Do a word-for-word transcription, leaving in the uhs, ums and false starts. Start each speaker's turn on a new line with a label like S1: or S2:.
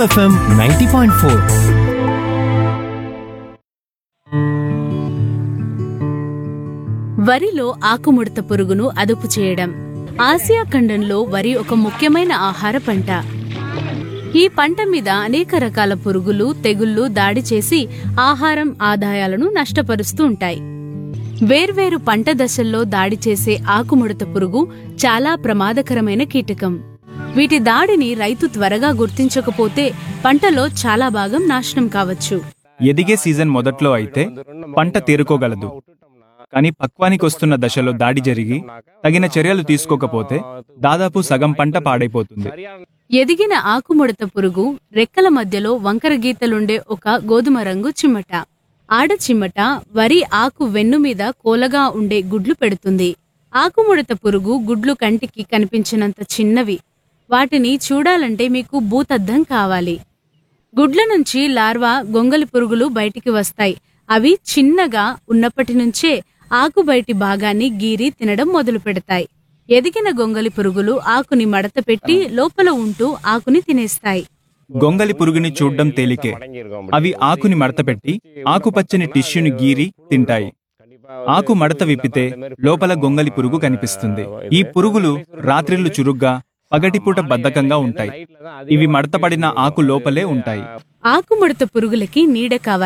S1: FM ninety point four.
S2: వరిలో ఆకుముడత పురుగును అదుపు చేయడం. ఆసియా ఖండంలో వరి ఒక ముఖ్యమైన ఆహార పంట. ఈ పంట మీద అనేక రకాల పురుగులు, తెగుళ్లు దాడి చేసి ఆహారం, ఆదాయాలను నష్టపరుస్తూ ఉంటాయి. వేర్వేరు పంట దశల్లో దాడి చేసే ఆకుముడత పురుగు చాలా ప్రమాదకరమైన కీటకం. వీటి దాడిని రైతు త్వరగా గుర్తించకపోతే పంటలో చాలా భాగం నాశనం కావచ్చు.
S3: ఎదిగే సీజన్ మొదట్లో అయితే పంట తేరుకోగలదు, కానీ పక్వానికి వస్తున్న దశలో దాడి జరిగి తగిన చర్యలు తీసుకోకపోతే దాదాపు సగం పంట పాడైపోతుంది.
S2: ఎదిగిన ఆకుముడత పురుగు రెక్కల మధ్యలో వంకర గీతలుండే ఒక గోధుమ రంగు చిమ్మట. ఆడ చిమ్మట వరి ఆకు వెన్ను మీద కోలగా ఉండే గుడ్లు పెడుతుంది. ఆకుముడత పురుగు గుడ్లు కంటికి కనిపించినంత చిన్నవి. వాటిని చూడాలంటే మీకు భూతద్దం కావాలి. గుడ్ల నుంచి లార్వా, గొంగలి పురుగులు బయటికి వస్తాయి. అవి చిన్నగా ఉన్నప్పటి నుంచే ఆకు బయటి భాగాన్ని గీరి తినడం మొదలు పెడతాయి. ఎదిగిన గొంగలి పురుగులు ఆకుని మడత పెట్టి లోపల ఉంటూ ఆకుని తినేస్తాయి.
S3: గొంగలి పురుగుని చూడ్డం తేలికే. అవి ఆకుని మడతపెట్టి ఆకుపచ్చని టిష్యూని గీరి తింటాయి. ఆకు మడత విప్పితే లోపల గొంగలి పురుగు కనిపిస్తుంది. ఈ పురుగులు రాత్రిళ్లు చురుగ్గా, పగటిపూట బద్ధకంగా ఉంటాయి. ఇవి మడతపడిన ఆకు లోపలే ఉంటాయి.
S2: ఆకుముడత పురుగులకి నీడ కావాలి.